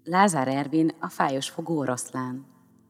Lázár Ervin, a fájos fogó oroszlán.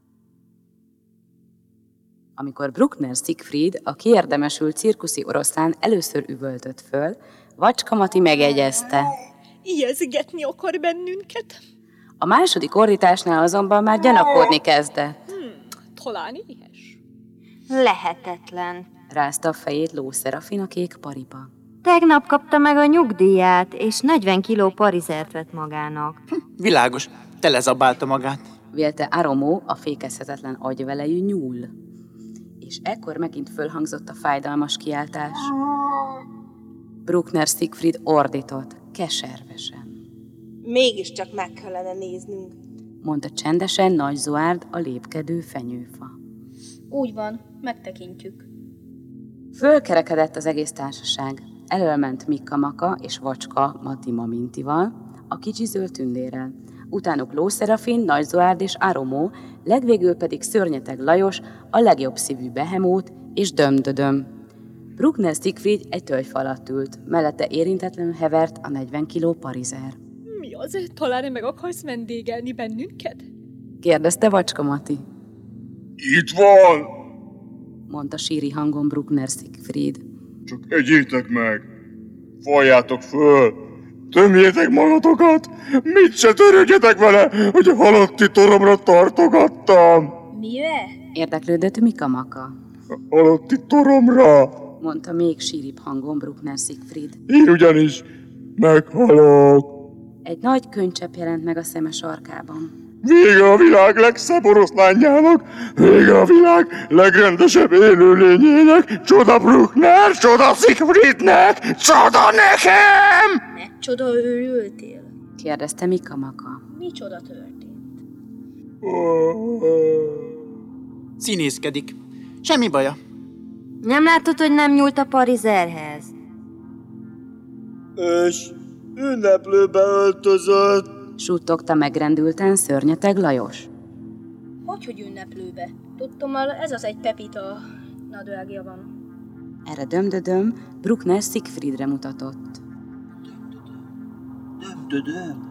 Amikor Bruckner Siegfried, a kiérdemesült cirkuszi oroszlán először üvöltött föl, Vacska Mati megjegyezte. Ijeszgetni akar bennünket. A második ordításnál azonban már gyanakodni kezdett. Talán éhes. Lehetetlen. Rázta a fejét Ló Szerafin a kék pariba. Tegnap kapta meg a nyugdíját, és 40 kiló parizert vett magának. Világos, telezabálta magát. Vélte Aromó, a fékezhetetlen agyvelejű nyúl. És ekkor megint fölhangzott a fájdalmas kiáltás. Bruckner Siegfried ordított, keservesen. Mégiscsak meg kellene néznünk, mondta csendesen Nagy Zoárd, a lépkedő fenyőfa. Úgy van, megtekintjük. Fölkerekedett az egész társaság. Elől ment Mikka Maka és Vacska Mati Mamintival, a kicsi zöld tündérrel. Utánuk Ló Szerafin, Nagy Zoárd és Aromó, legvégül pedig Szörnyeteg Lajos, a legjobb szívű behemót és Dömdödöm. Bruckner Siegfried egy tölgyfa alatt ült, mellette érintetlenül hevert a 40 kiló parizer. Mi az? Talán meg akarsz vendégelni bennünket? Kérdezte Vacska Mati. Itt van! Mondta síri hangon Bruckner Siegfried. Csak egyétek meg! Faljátok föl! Tömjétek magatokat! Mit se törődjetek vele, hogy a halotti toromra tartogattam! Mire? Érdeklődött Mikka Maka. A halotti toromra! Mondta még síribb hangon Bruckner Siegfried. Én ugyanis meghalok! Egy nagy könycsepp jelent meg a szeme sarkában. Vége a világ legszebb oroszlánjának, vége a világ legrendesebb élőlényének, csoda Bruckner, csoda Siegfriednek, csoda nekem! Mecsoda őrültél? Kérdezte Mikka Maka. Micsoda történt? Színészkedik. Semmi baja. Nem látod, hogy nem nyúlt a parizerhez? És ünneplőbe öltözött. Suttogta megrendülten Szörnyeteg Lajos. Hogy ünneplőbe? Tudtommal ez az egy pepita nadrágja van. Erre Dömdödöm Bruckner Siegfriedre mutatott. Dömdödöm.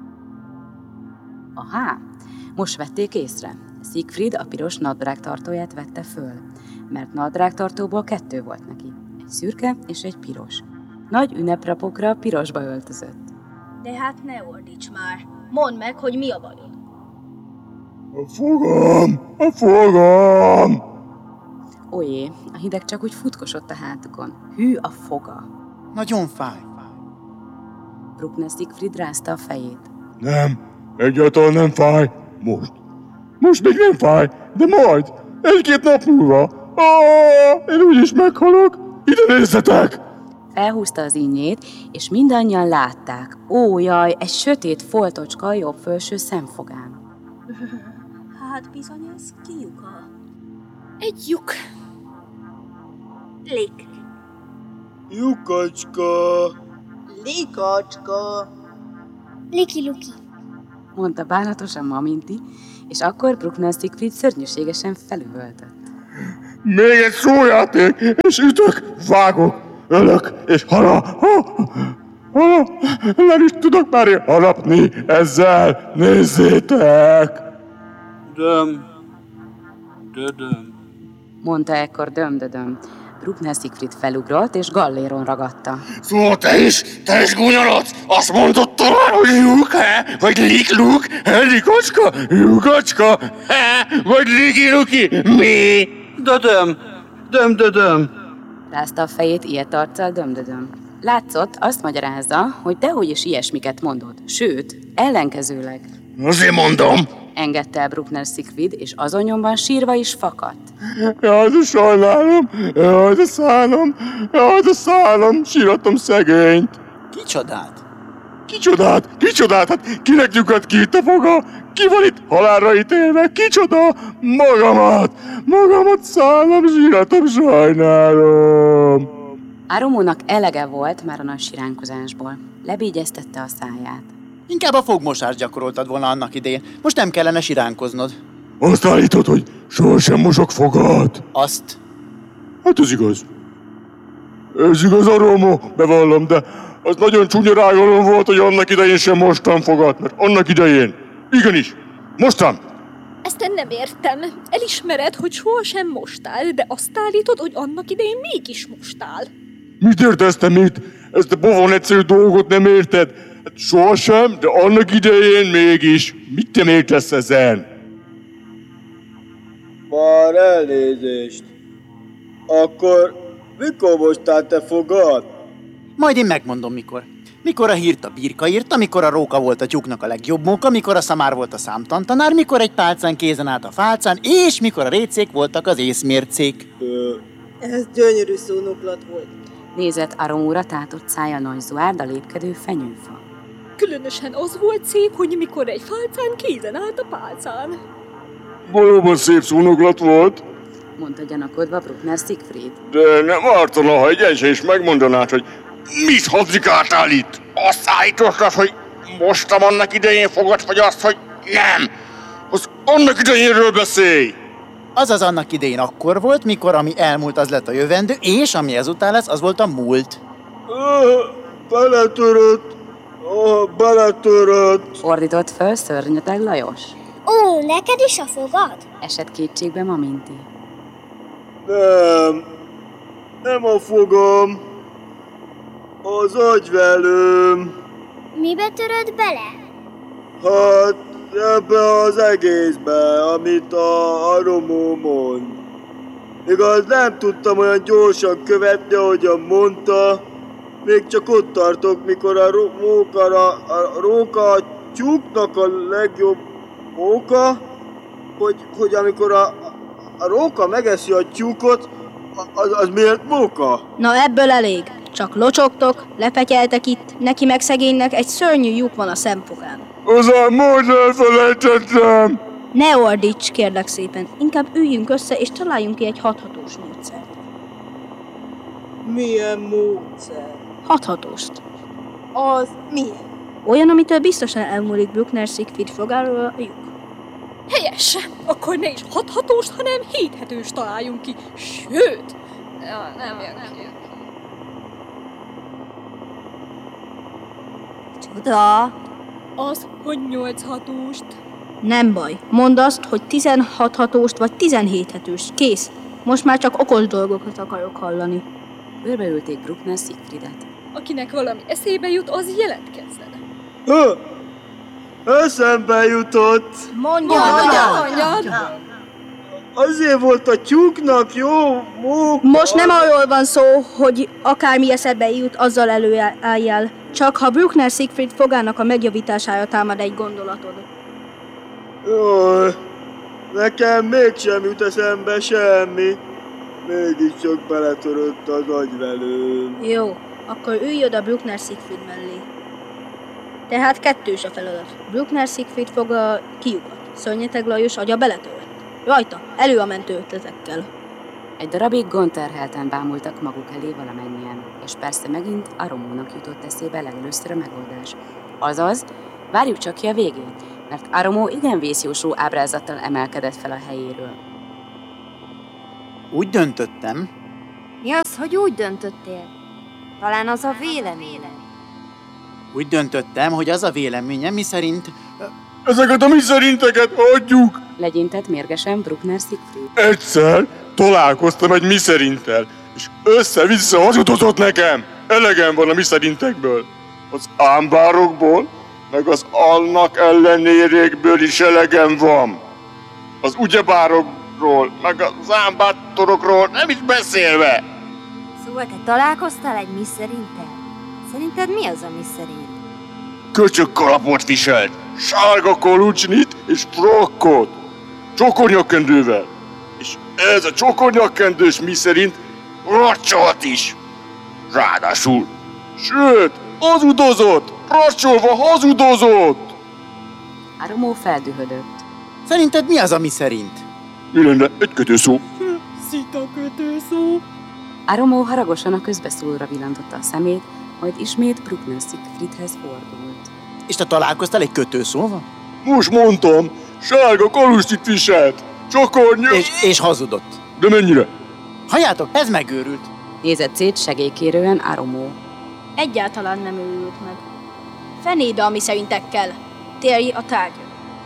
Ahá, most vették észre. Siegfried a piros nadrágtartóját vette föl, mert nadrágtartóból 2 volt neki. Egy szürke és egy piros. Nagy ünneprapokra pirosba öltözött. De hát ne ordíts már. Mondd meg, hogy mi a bajod. A fogam! Ojé, a hideg csak úgy futkosott a hátukon. Hű a foga. Nagyon fáj. Bruckner Siegfried rázta a fejét. Nem, egyáltalán nem fáj. Most még nem fáj, de majd, 1-2 nap múlva. Én úgyis meghalok. Ide nézzetek! Felhúzta az innyét, és mindannyian látták. Ó, jaj, egy sötét foltocska a jobb felső szemfogán. Hát bizony ez ki lyuka? Egy lyuk. Lik. Lyukacska! Likacska. Liki-luki. Mondta bánatosan Maminti, és akkor Bruckner Siegfried szörnyűségesen felüvöltött. Még egy szójáték, és ütök, vágok, ölök, és nem is tudok már harapni ezzel, nézzétek! Dödöm. Mondta ekkor Dömdödöm. Bruckner Siegfried felugrott, és galléron ragadta. Szóval te is gúnyolodsz? Azt mondod talán, hogy lyuk, vagy likluk, likocska, lyukacska, vagy likiluki, mi? Dödöm. Rázta a fejét ilyet arccal Dömdödöm. Látszott, azt magyarázza, hogy dehogy is ilyesmiket mondod. Sőt, ellenkezőleg. Azért mondom. Engedte el Bruckner Siegfried, és azon nyomban sírva is fakadt. Jaj, de sajnálom, jaj, de szállam, síratom szegényt. Kicsodát, hát kinek lyukat ki itt a foga? Ki van itt halálra ítélve? Kicsoda? Magamat szállam, síratom, sajnálom. Aromónak elege volt már a nagy siránkozásból. Lebégyeztette a száját. Inkább a fogmosást gyakoroltad volna annak idején. Most nem kellene siránkoznod. Azt állítod, hogy sohasem mosok fogat? Azt. Hát ez igaz. Ez igaz, Aromó, bevallom, de az nagyon csúnya rágalom volt, hogy annak idején sem mostam fogat, mert annak idején Igenis, mostan! Ezt én nem értem. Elismered, hogy sohasem mostál, de azt állítod, hogy annak idején mégis mostál. Mit értesz te mit? Ezt a bovon egyszerű dolgot nem érted? Hát sohasem, de annak idején mégis. Mit te értesz ezen? Már elnézést. Akkor mikor mostál te fogad? Majd én megmondom mikor. Mikor a hírt a birka írta, mikor a róka volt a tyúknak a legjobb móka, mikor a szamár volt a számtantanár, mikor egy pálcán kézen állt a fálcán, és mikor a récék voltak az észmércék. Ez gyönyörű szónoklat volt. Nézett Aromóra tátott szája Nagy Zoárd a lépkedő fenyőfa. Különösen az volt szép, hogy mikor egy fálcán kézen állt a pálcán. Valóban szép szónoklat volt, Mondta gyanakodva Bruckner Siegfried. de nem ártana, ha egyenesen is megmondanád, hogy mit hadrikáltál itt? Azt állítottad, hogy mostam annak idején fogad, vagy azt, hogy nem? Az annak idejénről beszélj! Azaz annak idején akkor volt, mikor ami elmúlt, az lett a jövendő, és ami ezután lesz, az volt a múlt. Beletörött! Beletörött! Ordított föl szörnyeteg Lajos. Ó, neked is a fogad? Esett kétségbe Maminti. Nem a fogam. Az agyvelőm. Mibe töröd bele? Hát ebbe az egészbe, amit a Aromó mond. Igaz, nem tudtam olyan gyorsan követni, ahogyan mondta. Még csak ott tartok, mikor a róka a tyúknak a legjobb móka, hogy amikor a róka megeszi a tyúkot, az miért móka? Na ebből elég. Csak locsogtok, lefetyeltek itt, neki meg szegénynek egy szörnyű lyuk van a szemfogán. Azán majd elfelejtettem! Ne ordíts, kérlek szépen. Inkább üljünk össze és találjunk ki egy hathatós módszert. Milyen módszer? Hathatóst. Az milyen? Olyan, amitől biztosan elmúlik Bruckner Siegfried fogáról a lyuk. Helyes! Akkor ne is hathatóst, hanem héthetőst találjunk ki. Sőt! Ja, nem jön ki. Csoda! Az, hogy 8 hatóst. Nem baj. Mondd azt, hogy 16 hatóst vagy 17 hetőst. Kész. Most már csak okos dolgokat akarok hallani. Körbeülték Bruckner Siegfriedet. Akinek valami eszébe jut, az jelentkezzen. Eszembe jutott. Mondja! Azért volt a tyúknak jó móka. Most nem arról van szó, hogy akármi eszedbe jut, azzal előálljál. Csak ha Bruckner Siegfried fogának a megjavítására támad egy gondolatod. Jaj, nekem mégsem jut eszembe semmi. Mégiscsak beletörött az agyvelőm. Jó, akkor ülj oda Bruckner Siegfried mellé. Tehát kettős a feladat. Bruckner Siegfried foga kiugat. Szörnyeteg Lajos agya beletört. Rajta, elő a mentő ötletekkel. Egy darabig gondterhelten bámultak maguk elé valamennyien, és persze megint Aromónak jutott eszébe legelőször a megoldás. Azaz, várjuk csak ki a végét, mert Aromó igen vészjósó ábrázattal emelkedett fel a helyéről. Úgy döntöttem, Mi az, hogy úgy döntöttél? Talán az a vélemény. úgy döntöttem, hogy az a véleményem, miszerint Ezeket a miszerinteket adjuk! Legyintett mérgesen Bruckner Siegfried. Egyszer találkoztam egy miszerinttel, és össze-vissza hazudozott nekem. Elegem van a miszerintekből. Az ámbárokból, meg az annak ellenérékből is elegem van. Az ugyebárokról, meg az ámbátorokról nem is beszélve. Szóval te találkoztál egy miszerinttel? Szerinted mi az a miszerint? Köcsög kalapot viselt, sárga kolucsnit és frakkot, csokornyakkendővel. És ez a csokornyakkendős miszerint racsolt is. Ráadásul, sőt, hazudozott, racsolva hazudozott. Aromó feldühödött. szerinted mi az, ami szerint? Mi lenne egy kötőszó? Szita kötőszó. Aromó haragosan a közbeszólóra villantotta a szemét, majd ismét Bruckner Siegfriedhez fordult. És te találkoztál egy kötőszóval? Most mondtam, sárga kolucsnit viselt, csokornya... És hazudott. De mennyire? Halljátok, ez megőrült. Nézett szét segélykérően Aromó. Egyáltalán nem őrült meg. Fenébe a miszerintekkel. Térj a tárgyra.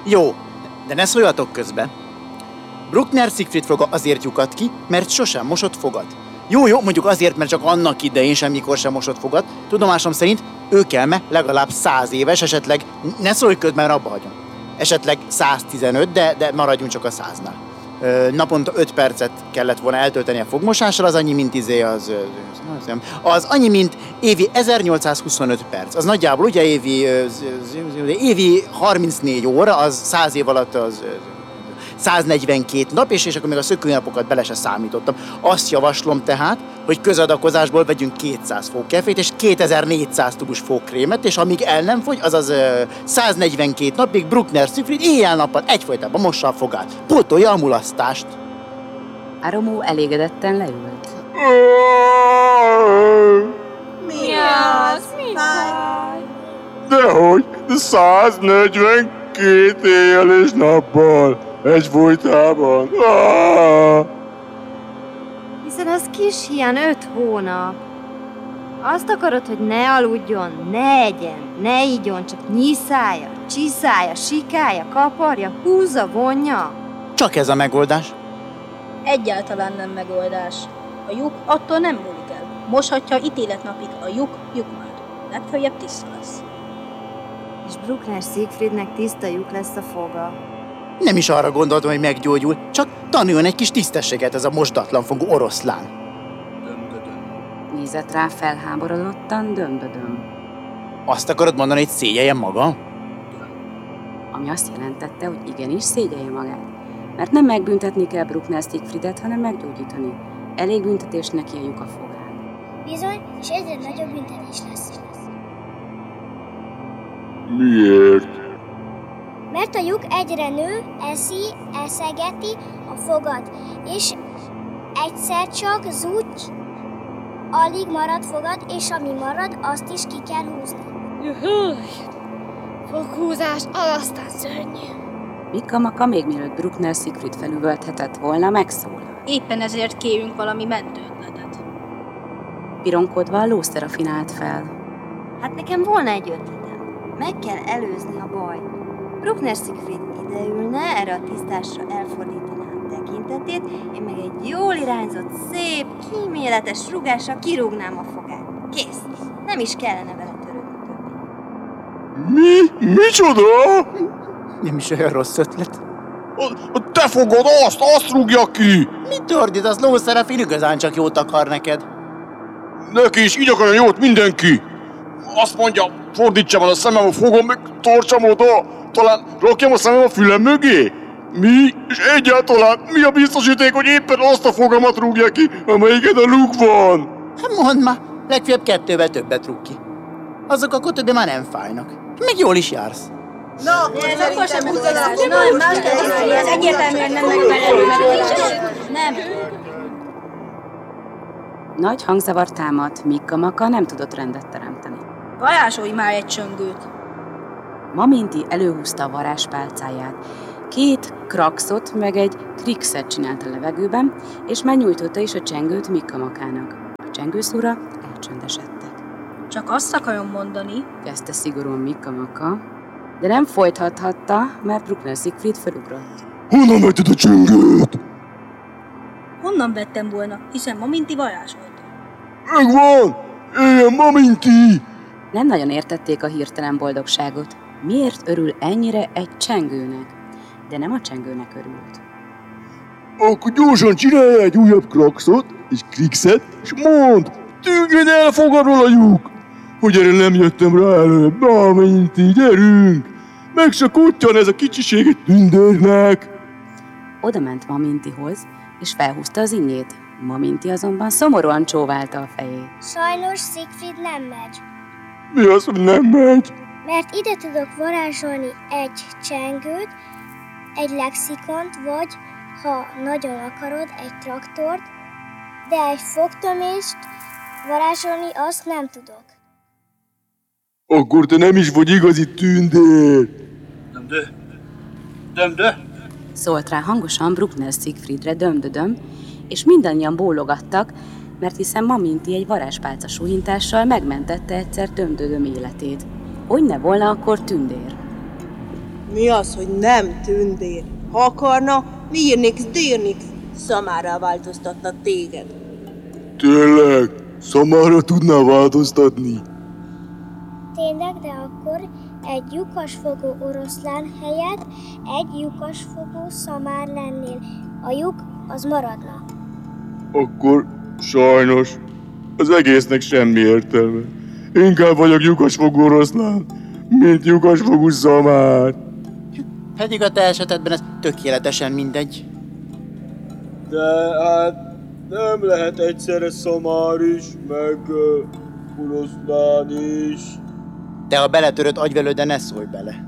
Jó, de ne szóljatok közbe. Bruckner Siegfried foga azért lyukadt ki, mert sosem mosott fogat. Jó, mondjuk azért, mert csak annak idején semmikor sem mosott fogat. Tudomásom szerint őkelme legalább 100 éves, esetleg, ne szólj közben, mert abba hagyom. Esetleg 115, de maradjunk csak a 100-nál. Naponta 5 percet kellett volna eltölteni a fogmosással, az annyi, mint az annyi, mint évi 1825 perc. Az nagyjából ugye évi 34 óra, az 100 év alatt az 142 nap, és akkor még a szökőnapokat bele se számítottam. Azt javaslom tehát, hogy közadakozásból vegyünk 200 fókefét és 2400 tubus fókrémet, és amíg el nem fogy, azaz 142 napig Bruckner Siegfried éjjel-nappal egyfolytában mossa a fogát. Pótolja a mulasztást. Aromó elégedetten leült. Mi az? Mi baj? Dehogy, 142 éjjel és nappal. Egyfolytában. Hiszen az kis hián 5 hónap. Azt akarod, hogy ne aludjon, ne egyen, ne igyon, csak nyiszálja, csiszálja, sikálja, kaparja, húzza, vonja? Csak ez a megoldás. Egyáltalán nem megoldás. A lyuk attól nem múlik el. Moshatja ítéletnapig a lyuk lyukmád. Legfeljebb tiszta lesz. És Bruckner Siegfriednek tiszta lyuk lesz a foga. Nem is arra gondoltam, hogy meggyógyul, csak tanuljon egy kis tisztességet ez a mosdatlan fogú oroszlán. Nézett rá felháborodottan, dömbödöm. Azt akarod mondani, hogy szégyelje maga? Ami azt jelentette, hogy igenis szégyelje magát. Mert nem megbüntetni kell Bruckner Siegfriedet, hanem meggyógyítani. Elég büntetés neki a lyuk a fogán. Bizony, és egyre nagyobb büntetés lesz. Miért? Mert a lyuk egyre nő, eszegeti a fogad, és egyszer csak zúgy, alig marad fogad, és ami marad, azt is ki kell húzni. Foghúzás, aztán szörnyű. Mikka-Maka még mielőtt Bruckner Siegfried felüvölthetett volna, megszólal. Éppen ezért kérünk valami mentőötletet. Pironkodva a Lószerafin állt fel. Hát nekem volna egy ötletem. Meg kell előzni a bajt. Bruckner Siegfried ideülne, erre a tisztásra elfordítaná a tekintetét, én meg egy jól irányzott, szép, kíméletes rúgással kirúgnám a fogát. Kész. Nem is kellene vele törődni többé. Micsoda? Nem is olyan rossz ötlet. A te fogod, azt rúgja ki! Mit ordít, az Lószerafin igazán csak jót akar neked. Neki is így akarja jót mindenki. Azt mondja, fordítsam el a szemem a fogom, meg tartsam oda. Talán rakjam a szemem a fülem mögé? Mi? És egyáltalán mi a biztosíték, hogy éppen azt a fogamat rúgja ki, amelyiken a luk van? Hát mondd már, legfeljebb 2-vel többet rúg ki. Azok akkor többé már nem fájnak. Még jól is jársz. Na, akkor sem utalás. Nem, más kell csinálni, ez egyértelműen nem megfelelő. Nem. Nagy hangzavar támadt, Mikka-Maka nem tudott rendet teremteni. Varázsolj már egy csöngőt. Maminti előhúzta a varázspálcáját. 2 kraxot meg egy krixet csinált a levegőben, és megnyújtotta is a csengőt Mikka-Makának. A csengőszóra elcsöndesedtek. Csak azt akarom mondani, Kezdte szigorúan Mikka-Maka, de nem folytathatta, mert Bruckner Siegfried felugrott. Honnan vetted a csöngőt? honnan vettem volna, hiszen Maminti varázsolta. Megvan! Éljen Maminti! Nem nagyon értették a hirtelen boldogságot. Miért örül ennyire egy csengőnek? De nem a csengőnek örült. Akkor gyorsan csinálj egy újabb kraxot, és krixet, és mondd, tűnjön el fogadról a lyuk! Hogy erre nem jöttem rá előbb, Maminti, gyerünk! Meg se kuttyan ez a kicsiség egy tündérnek! Oda ment Mamintihoz, és felhúzta az innyét. Maminti azonban szomorúan csóválta a fejét. Sajnos Siegfried nem megy, Mi az, hogy nem megy? mert ide tudok varázsolni egy csengőt, egy lexikont, vagy, ha nagyon akarod, egy traktort, de egy fogtömést varázsolni azt nem tudok. Akkor te nem is vagy igazi tündér! De. Szólt rá hangosan Bruckner Siegfriedre dömdödöm, és mindannyian bólogattak, mert hiszen Maminti egy varázspálca suhintással megmentette egyszer dömdödöm életét. Hogy ne volna akkor tündér? Mi az, hogy nem tündér? Ha akarna, Mirnix, Dirnix szamára változtatna téged. Tényleg? Szamára tudná változtatni? Tényleg, de akkor egy lyukasfogó oroszlán helyett egy lyukasfogó szamár lennél. A lyuk az maradna. Akkor sajnos az egésznek semmi értelme. Inkább vagyok lyukasfogú oroszlán, mint lyukasfogú szamár. Pedig a te esetedben ez tökéletesen mindegy. De hát nem lehet egyszerre szamár is, meg oroszlán is. Te a beletörött agyvelőde ne szólj bele.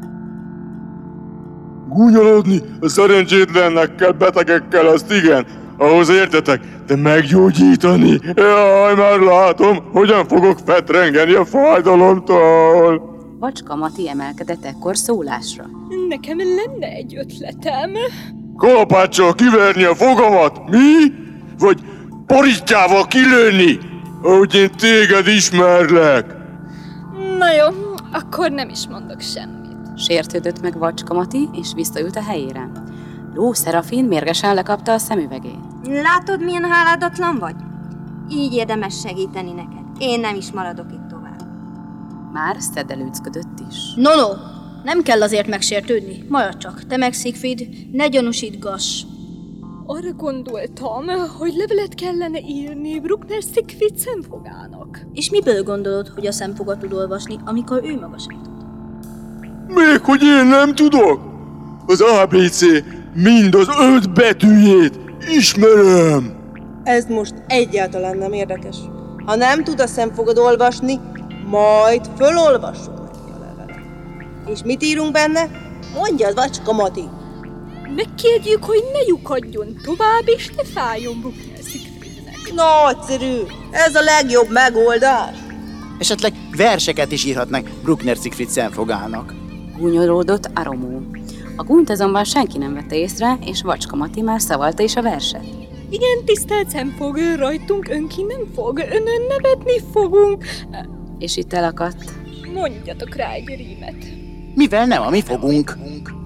Gúnyolódni a szerencsétlennek kell, betegekkel, azt igen, ahhoz értetek, de meggyógyítani, jaj, már látom, hogyan fogok fetrengeni a fájdalomtól. Vacska Mati emelkedett ekkor szólásra. Nekem lenne egy ötletem. Kalapáccsal kiverni a fogamat, mi? Vagy porítjával kilőni, ahogy én téged ismerlek? Na jó, akkor nem is mondok semmit. Sértődött meg Vacska Mati, és visszaült a helyére. Ló Szerafin mérgesen lekapta a szemüvegét. Látod, milyen háládatlan vagy? Így érdemes segíteni neked. Én nem is maradok itt tovább. Már szedelőcködött is. No, nem kell azért megsértődni. Maradj csak, te meg Siegfried, ne gyanúsítgass. Arra gondoltam, hogy levelet kellene írni Bruckner Siegfried szemfogának. És miből gondolod, hogy a szemfoga tud olvasni, amikor ő maga sem tud? Még hogy én nem tudok? Az ABC mind az 5 betűjét ismerem. Ez most egyáltalán nem érdekes. Ha nem tud a szemfogad olvasni, majd fölolvassuk neki a levelet. És mit írunk benne? Mondjad, Vacska Mati! Megkérjük, hogy ne lyukadjon tovább, és ne fájjon Bruckner Siegfriednek. Nagyszerű! Ez a legjobb megoldás! Esetleg verseket is írhatnak Bruckner Siegfried szemfogának. Gúnyolódott Aromó. A gúnyt azonban senki nem vette észre, és Vacska Mati már szavalta is a verset. Igen, tisztelt szemfog, rajtunk önki nem fog, önön nevetni fogunk. És itt elakadt. Mondjatok rá egy rímet. Mivel nem a mi fogunk.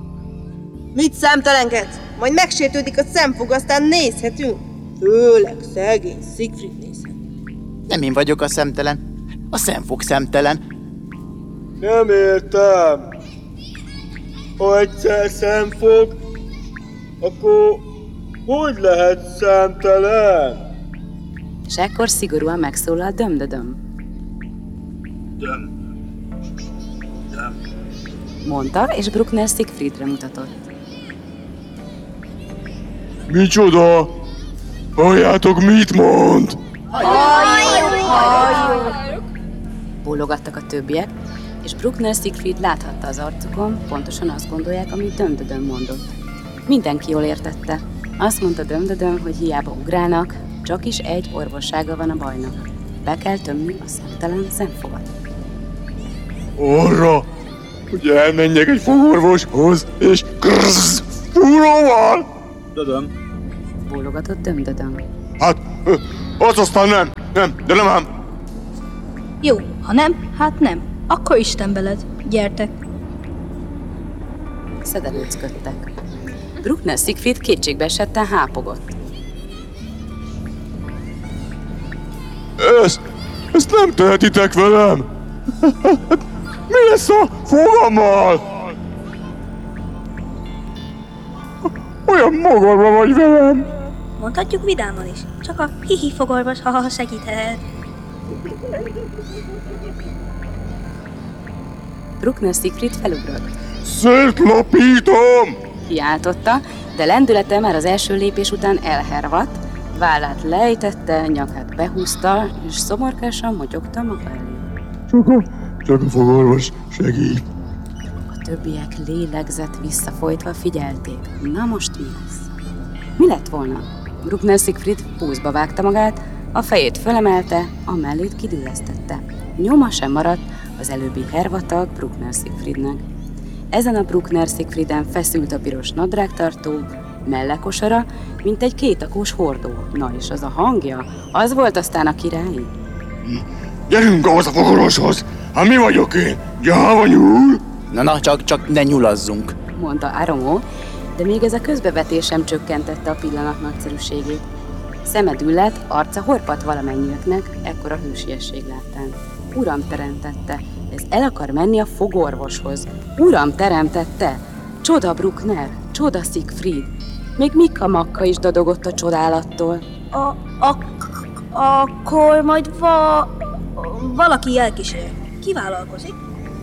Mit számtalankedsz? Majd megsértődik a szemfog, aztán nézhetünk. Főleg szegény Siegfried nézhet. Nem én vagyok a szemtelen. A szemfog szemtelen. Nem értem. Ha egyszer szemfog, akkor hogy lehet szemtelen? És ekkor szigorúan megszólal Dömdödöm. Mondta, és Bruckner Siegfriedre mutatott. Micsoda? Halljátok, mit mond? Bólogattak a többiek, és Bruckner Siegfried láthatta az arcukon, pontosan azt gondolják, amit Dömdödöm mondott. Mindenki jól értette. Azt mondta Dömdödöm, hogy hiába ugrálnak, csak is egy orvossága van a bajnak. Be kell tömni a szemtelen szemfogat. Arra, hogy elmenjek egy fogorvoshoz, és fúróval? Dödöm. Bólogatott Dömdödöm. Hát, az aztán nem, de nem ám. Jó, ha nem, hát nem. Akkor Isten veled. Gyertek. Szedelőcködtek. Bruckner Siegfried kétségbe esetten hápogott. Ezt nem tehetitek velem. Mi lesz a fogammal? Olyan magorba vagy velem. Mondhatjuk vidáman is. Csak a hihi fogorvos, ha segíthet. Bruckner Siegfried felugrott. Szétlapítom! Kiáltotta, de lendülete már az első lépés után elhervadt, vállát lejtette, nyakát behúzta, és szomorkásan motyogta maga elé. Csak a fogorvos segít. A többiek lélegzett visszafolytva figyelték. Na most mi lesz? Mi lett volna? Bruckner Siegfried púzba vágta magát, a fejét fölemelte, a mellét kidillesztette. Nyoma sem maradt az előbbi hervatag Bruckner Siegfriednek. Ezen a Bruckner Siegfrieden feszült a piros nadrágtartó, mellekosara, mint egy kétakós hordó. Na és az a hangja, az volt aztán a király. Gyerünk ahhoz a fogorvoshoz! Hát mi vagyok én? Gyáva nyúl? Na, csak ne nyulazzunk. Mondta Aromo, de még ez a közbevetés sem csökkentette a pillanat nagyszerűségét. Szeme düllett, arca horpadt valamennyiüknek, ekkora hősiesség láttán. Uram teremtette, ez el akar menni a fogorvoshoz. Uram teremtette! Csoda Bruckner, csoda Siegfried. Még Mikka Makka is dadogott a csodálattól. Akkor majd valaki elkísér. Ki vállalkozik?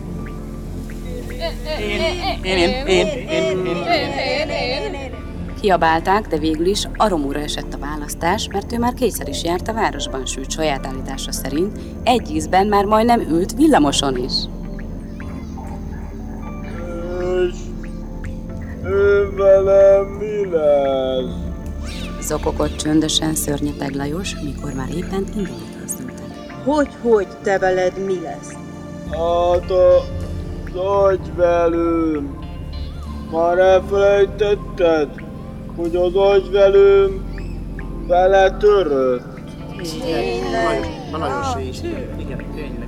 Én. Kiabálták, de végül is Aromóra esett a választás, mert ő már kétszer is járt a városban, sőt saját állítása szerint egy ízben már majdnem ült villamoson is. És ő velem mi lesz? Zokogott csöndösen Szörnyeteg Lajos, mikor már éppen indulni kezdődtek. Hogy te veled mi lesz? Hát az agyvelőm. Már elfelejtetted, hogy az agyvelőm beletörött. Nagyon sés. Igen, tényleg.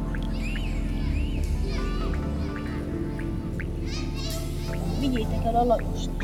Vigyétek el a Lajost is.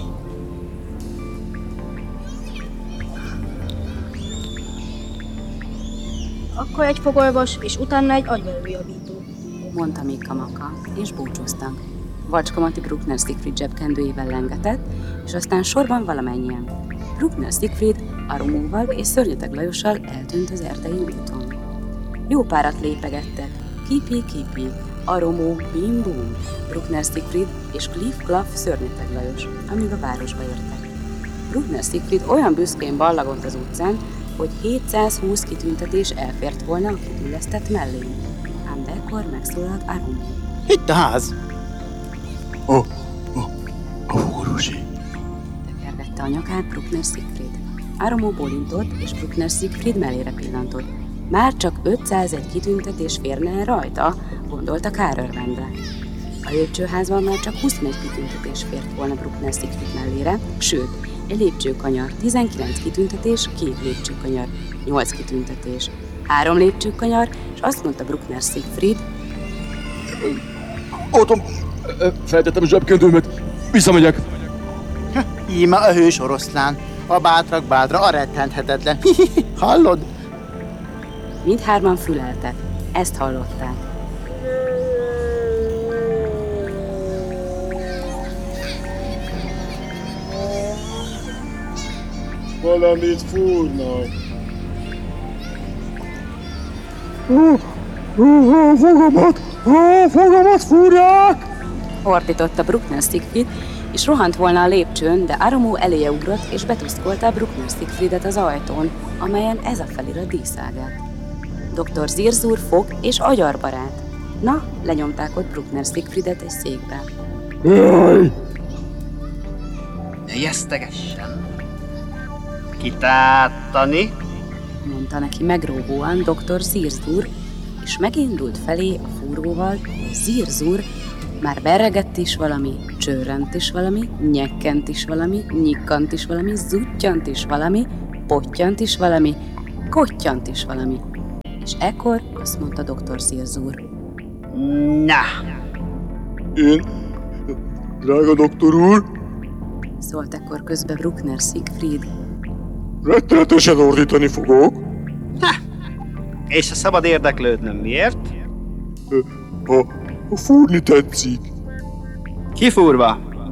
Akkor egy fogorvos, és utána egy agyvelőjavító. Mondta Mikka Makka, és búcsúztak. Vacska Mati Bruckner Siegfried zsebkendőjével lengetett, és aztán sorban valamennyien. Bruckner Siegfried Aromóval és Szörnyeteg Lajossal eltűnt az erdei úton. Jó párat lépegettek. Kipi, Aromó, bim bum, Bruckner Siegfried és Cliff Claff Szörnyeteg Lajos, amíg a városba értek. Bruckner Siegfried olyan büszkén ballagott az utcán, hogy 720 kitüntetés elfért volna a kidüllesztett mellé. Ám de ekkor megszólalt Aromó. Itt a ház. A fogorvosi. Tekergette a nyakát Bruckner Siegfried. Aromó bólintott, és Bruckner Siegfried mellére pillantott. Már csak 501 kitüntetés férne el rajta, gondolta kárörvendve. A lépcsőházban már csak 21 kitüntetés fért volna Bruckner Siegfried mellére, sőt, egy lépcsőkanyar, 19 kitüntetés, 2 lépcsőkanyar, 8 kitüntetés, 3 lépcsőkanyar, és azt mondta Bruckner Siegfried, Otom, feltettem a zsebkendőmet, visszamegyek. Íme a hős oroszlán. A bátrak bátra, a rettenthetetlen. Hallod? mindhárman füleltek. Ezt hallották. Valamit fúrnak. Fogamat fúrják! Ordította Bruckner Siegfried, és rohant volna a lépcsőn, de Aromó eléje ugrott, és betuszkolta Bruckner Siegfriedet az ajtón, amelyen ez a felirat díszálgett. Dr. Zirzur fog és agyarbarát. Na, lenyomták ott Bruckner Siegfriedet egy székbe. Jaj! Ne jesztegessen! Kitátani? Mondta neki megróvóan Dr. Zirzur, és megindult felé a fúróval, és Zirzur már beregett is valami, csörrent is valami, nyekkent is valami, nyikkant is valami, zuttyant is valami, pottyant is valami, kottyant is valami. És ekkor azt mondta Dr. Zirzur. Na! Én, drága doktor úr, Szólt ekkor közbe Bruckner Siegfried. rettenetesen ordítani fogok. És ha szabad érdeklődnöm, miért? Ha fúrni tetszik, Kifúrva?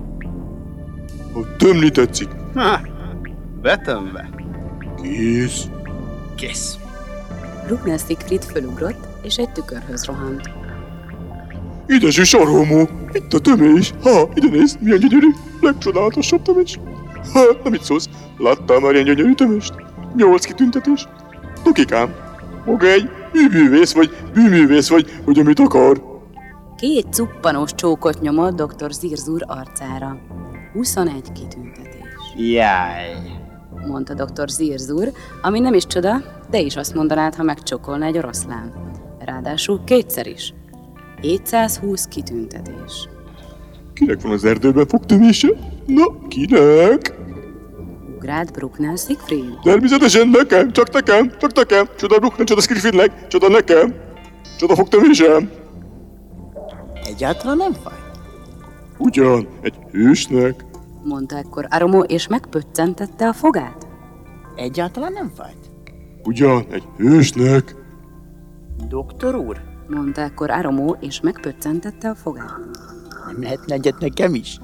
ha tömni tetszik, Betömve. kész. Kész. Bruckner Siegfried fölugrott, és egy tükörhöz rohant. Édes Aromó, itt a tömés. Ide nézd, milyen gyönyörű, legcsodálatosabb tömés. Na mit szólsz? Láttál már ilyen gyönyörű tömést? 8 kitüntetés. Tukikám, maga egy bűművész vagy, hogy amit akar. 2 cuppanós csókot nyomott Dr. Zirzur arcára. 21 kitüntetés, Jaj. mondta Dr. Zirzur, ami nem is csoda, de is azt mondanád, ha megcsokolna egy oroszlán. Ráadásul 2-szer is. 720 kitüntetés. Kinek van az erdőben fogtömése? Na, kinek? Ugrált Bruckner Siegfried. Természetesen nekem, csak nekem. Csoda Bruckner, csoda Siegfriednek, csoda nekem. Csoda fogtömésem. Egyáltalán nem fáj. Ugyan, egy hősnek? Mondta ekkor Aromo, és megpöccentette a fogát. Egyáltalán nem fájt. Ugyan, egy hősnek? Doktor úr, Mondta ekkor Aromo, és megpöccentette a fogát. nem lehetne egyet nekem is?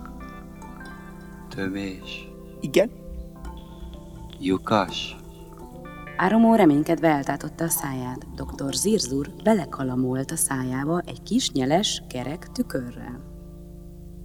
Tömés, Igen? lyukas. Aromo reménykedve eltátotta a száját. Dr. Zirzur belekalamolt a szájába egy kis nyeles, kerek tükörrel.